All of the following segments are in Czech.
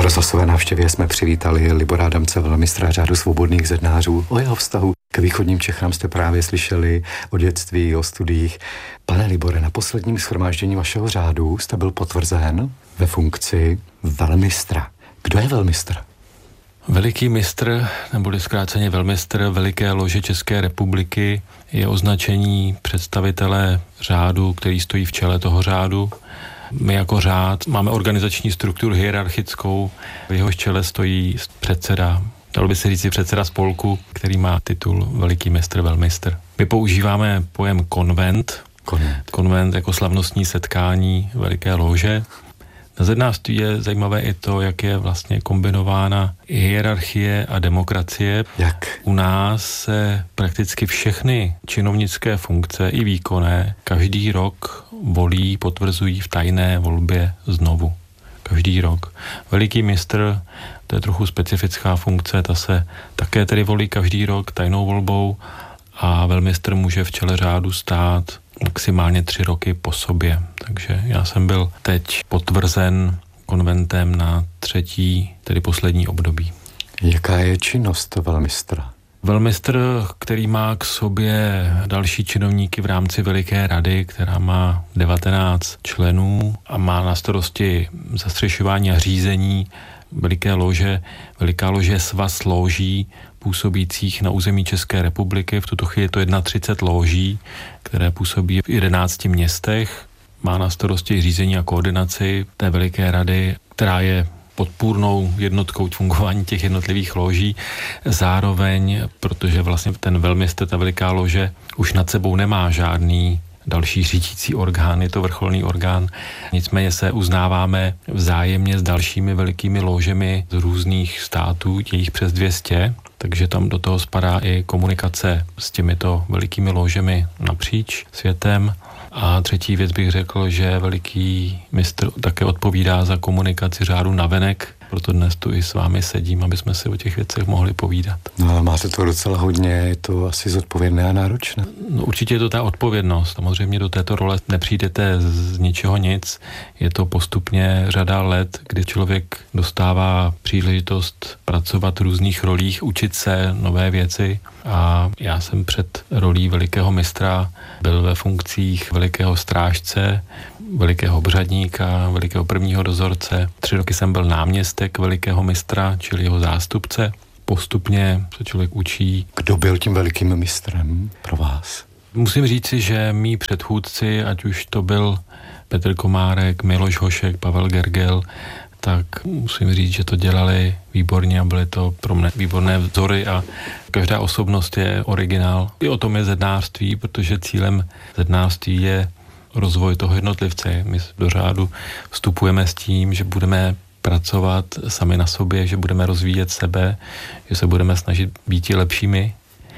rozhlasové návštěvě jsme přivítali Libora Adamce, velmistra řádu svobodných zednářů. O jeho vztahu k východním Čechám jste právě slyšeli, o dětství, o studiích. Pane Libore, na posledním shromáždění vašeho řádu jste byl potvrzen ve funkci velmistra. Kdo je velmistr? Veliký mistr, neboli zkráceně velmistr Veliké lože České republiky, je označení představitele řádu, který stojí v čele toho řádu. My jako řád máme organizační strukturu hierarchickou, v jehož čele stojí předseda, dalo by se říct předseda spolku, který má titul Veliký mistr, velmistr. My používáme pojem konvent. Konvent jako slavnostní setkání Veliké lože. Na zednářství je zajímavé i to, jak je vlastně kombinována hierarchie a demokracie. Jak? U nás se prakticky všechny činovnické funkce i výkonné každý rok volí, potvrzují v tajné volbě znovu. Každý rok. Veliký mistr, to je trochu specifická funkce, ta se také tedy volí každý rok tajnou volbou a velmistr může v čele řádu stát maximálně 3 roky po sobě. Takže já jsem byl teď potvrzen konventem na 3., tedy poslední období. Jaká je činnost velmistra? Velmistr, který má k sobě další činovníky v rámci Veliké rady, která má 19 členů a má na starosti zastřešování a řízení Veliké lože. Veliká lože je svaz lóží působících na území České republiky. V tuto chvíli je to 31 lóží, které působí v 11 městech. Má na starosti řízení a koordinaci té Veliké rady, která je podpůrnou jednotkou fungování těch jednotlivých loží. Zároveň, protože vlastně ten velmistr, ta Veliká lože, už nad sebou nemá žádný další řídící orgán, je to vrcholný orgán. Nicméně se uznáváme vzájemně s dalšími velikými ložemi z různých států, je jich přes 200, takže tam do toho spadá i komunikace s těmito velikými ložemi napříč světem. A třetí věc bych řekl, že veliký mistr také odpovídá za komunikaci řádu navenek, proto dnes tu i s vámi sedím, aby jsme si o těch věcech mohli povídat. No, máte to docela hodně, je to asi zodpovědné a náročné. No, určitě je to ta odpovědnost. Samozřejmě do této role nepřijdete z ničeho nic. Je to postupně řada let, kdy člověk dostává příležitost pracovat v různých rolích, učit se nové věci. A já jsem před rolí velikého mistra byl ve funkcích velikého strážce, velikého obřadníka, velikého prvního dozorce. 3 roky jsem byl náměstek velikého mistra, čili jeho zástupce. Postupně se člověk učí. Kdo byl tím velikým mistrem pro vás? Musím říci, že mí předchůdci, ať už to byl Petr Komárek, Miloš Hošek, Pavel Gergel, tak musím říct, že to dělali výborně a byly to pro mě výborné vzory a každá osobnost je originál. I o tom je zednářství, protože cílem zednářství je rozvoj toho jednotlivce. My do řádu vstupujeme s tím, že budeme pracovat sami na sobě, že budeme rozvíjet sebe, že se budeme snažit být lepšími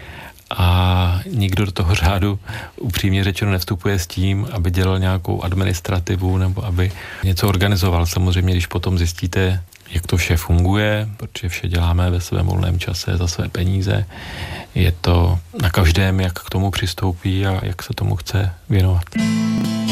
a nikdo do toho řádu upřímně řečeno nevstupuje s tím, aby dělal nějakou administrativu nebo aby něco organizoval. Samozřejmě, když potom zjistíte, jak to vše funguje, protože vše děláme ve svém volném čase za své peníze, je to na každém, jak k tomu přistoupí a jak se tomu chce věnovat.